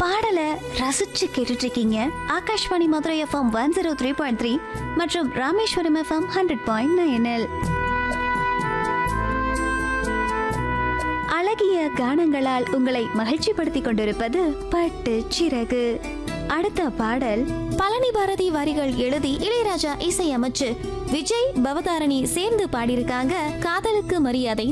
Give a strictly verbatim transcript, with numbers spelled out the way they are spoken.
பாடலை ரசிச்சு கேட்டுட்டு இருக்கீங்க. Akashvani Madurai FM one zero three point three மற்றும் ராமேஸ்வரம் எஃப்எம் ஹண்ட்ரட் பாயிண்ட் நைனில் அழகிய கானங்களால் உங்களை மகிழ்ச்சிப்படுத்திக் கொண்டிருப்பது பட்டு சிறகு. அடுத்த பாடல் பழனி பாரதி வரிகள் எழுதி இளையராஜா இசையமைச்சு விஜய் பவதாரணி சேர்ந்து பாடியிருக்காங்க. காதலுக்கு மரியாதை